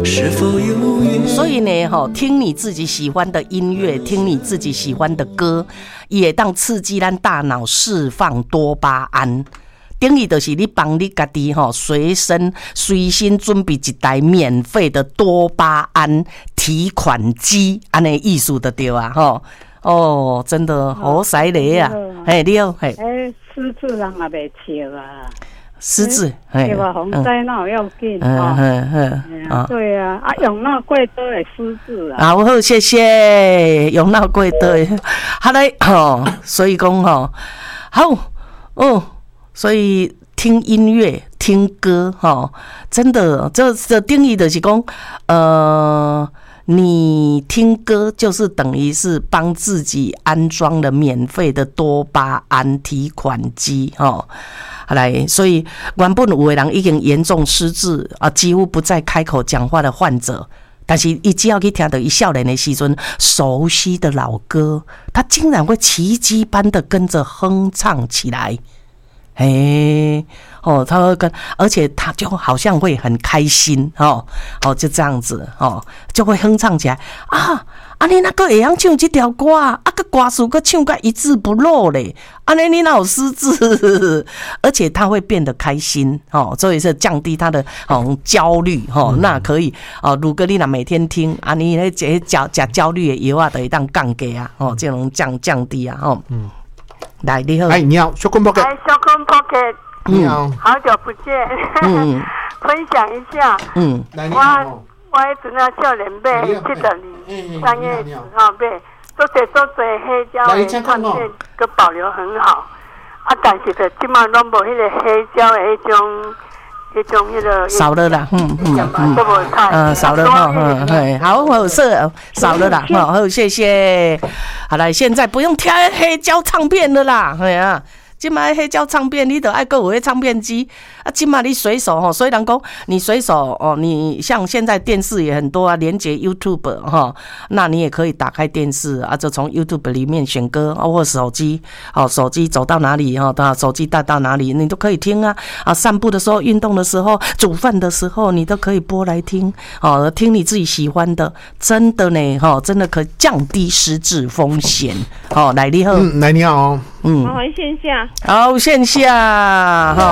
是否有缘？ 所以呢，听你自己喜欢的音乐，听你自己喜欢的歌，也当刺激咱大脑释放多巴胺。等于就是你帮你家己随身准备一台免费的多巴胺提款机，安尼意思就对啊哦，真的好犀利啊！嘿，你好，嘿， 狮子人也袂笑啊， 狮子， 对吧？洪灾那要紧对啊，用那贵多的狮子啊。 好，谢谢，用那贵多，好嘞，所以讲好所以听音乐、听歌，真的，这定义就是讲，你听歌就是等于是帮自己安装了免费的多巴胺提款机，好来，所以原本有的人已经严重失智啊，几乎不再开口讲话的患者。但是，只要去听到一少年的时阵熟悉的老歌，他竟然会奇迹般的跟着哼唱起来。他会而且他就好像会很开心就这样子就会哼唱起来你那个会晓唱这条歌个歌词个唱个一字不漏嘞，你哪有失智？而且他会变得开心所以是降低他的焦虑那可以如果你若每天听你那这焦虑的药就会当降低就能降低来，你好， 你好，小坤 Pocket， 小坤 Pocket， 你好， 好久不见，分享一下，我迄阵啊少年买70年3月10号买，做侪黑胶的唱片，佮保留很好，但是就即马拢无迄个黑胶的迄种迄个少了啦，少了好少了啦，好，谢谢。好来，现在不用挑黑胶唱片了啦，现在黑胶唱片你就要有那唱片机现在你随手所以人说你随手你像现在电视也很多连结 YouTube 那你也可以打开电视就从 YouTube 里面选歌或手机手机走到哪里手机带到哪里你都可以听散步的时候、运动的时候、煮饭的时候你都可以播来听听你自己喜欢的，真的呢真的可以降低失智风险来，你好， 来，你好线下好，线下